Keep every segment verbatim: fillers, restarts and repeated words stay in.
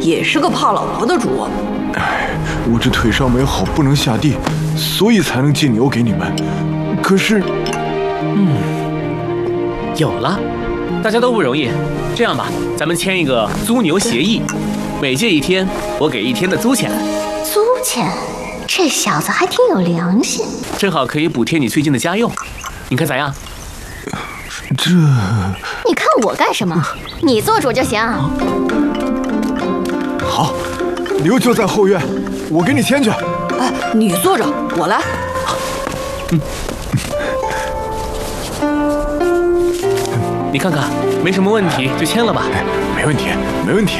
也是个怕老婆的主。 哎，我这腿上没好，不能下地，所以才能借牛给你们。可是， 嗯，有了，大家都不容易。这样吧，咱们签一个租牛协议，每借一天，我给一天的租钱。 租钱？这小子还挺有良心， 正好可以补贴你最近的家用，你看咋样？ 这…… 你看我干什么？你做主就行。 好，牛就在后院，我给你牵去。 哎，你坐着，我来。 嗯，你看看，没什么问题就签了吧。 哎，没问题，没问题。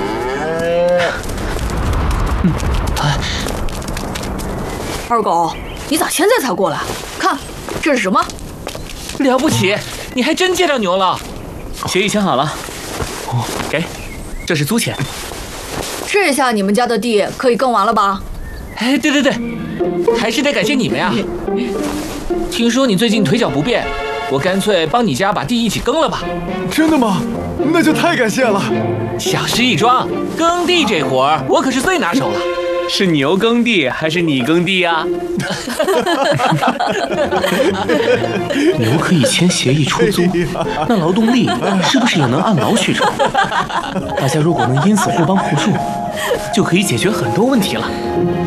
嗯， 哎，二狗，你咋现在才过来？看，这是什么？ 了不起，你还真借到牛了。协议签好了，哦，给，这是租钱。 这下你们家的地可以耕完了吧？ 哎，对对对，还是得感谢你们呀。听说你最近腿脚不便，我干脆帮你家把地一起耕了吧。 真的吗？那就太感谢了。 小事一桩，耕地这活儿我可是最拿手了。是牛耕地还是你耕地呀？牛可以签协议出租，那劳动力是不是也能按劳取酬？大家如果能因此互帮互助，就可以解决很多问题了。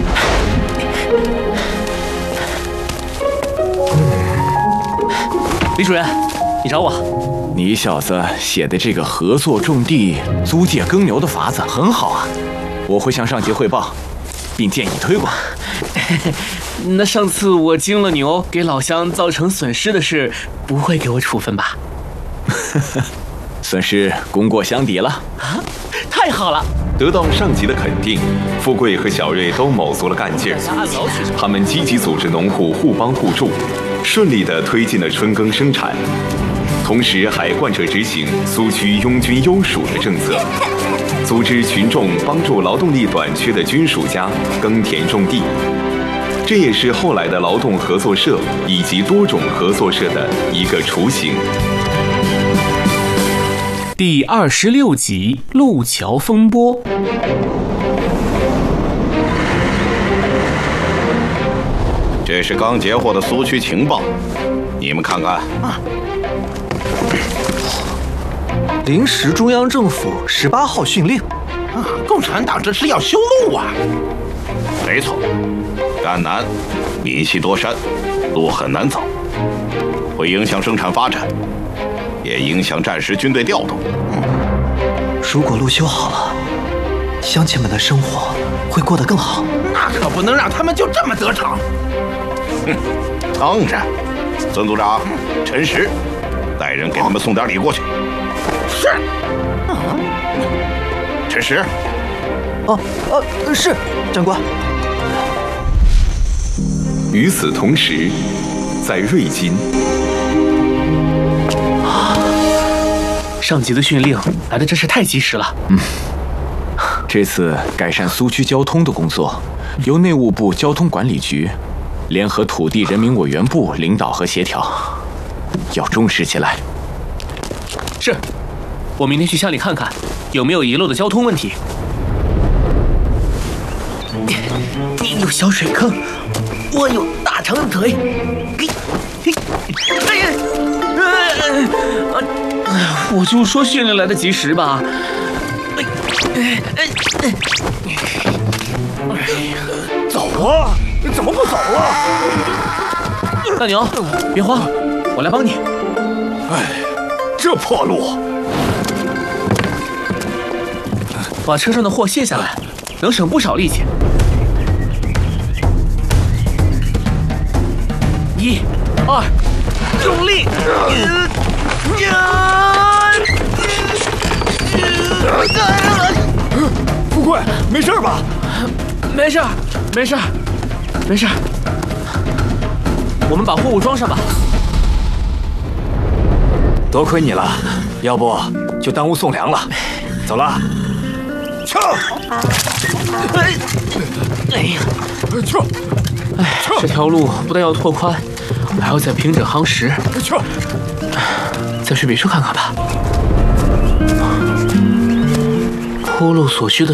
李主任，你找我？ 你小子写的这个合作种地、租借耕牛的法子很好啊，我会向上级汇报，并建议推广。 那上次我惊了牛，给老乡造成损失的事，不会给我处分吧？ 算是功过相抵了。 啊，太好了！ 得到上级的肯定，富贵和小瑞都卯足了干劲儿。他们积极组织农户互帮互助，顺利地推进了春耕生产，同时还贯彻执行苏区拥军优属的政策，组织群众帮助劳动力短缺的军属家耕田种地。这也是后来的劳动合作社以及多种合作社的一个雏形。 第二十六集路桥风波。 这是刚截获的苏区情报，你们看看。啊， 临时中央政府十八号训令。 啊，共产党这是要修路啊！ 没错，赣南民稀多山，路很难走，会影响生产发展，也影响战时军队调动。 嗯，如果路修好了，乡亲们的生活会过得更好。 那可不能让他们就这么得逞。 哼，当然，孙组长，陈实，带人给他们送点礼过去。 是。 啊，陈实。 哦，呃，是，长官。 与此同时，在瑞金， 上级的训令来的真是太及时了。 嗯，这次改善苏区交通的工作，由内务部交通管理局联合土地人民委员部领导和协调，要重视起来。 是，我明天去乡里看看，有没有遗漏的交通问题。你有小水坑，我有大长腿。哎呀，我就说训练来得及时吧。 走啊！怎么不走啊？ 大牛，别慌，我来帮你。 哎，这破路， 把车上的货卸下来，能省不少力气。一、二，用力！ 富贵，没事吧？ 没事，没事，没事。我们把货物装上吧。 多亏你了，要不就耽误送粮了。走了。 撤！ 哎，哎呀， 撤！ 哎，这条路不但要拓宽，还要再平整夯实。 撤！ 再去别处看看吧。铺路所需的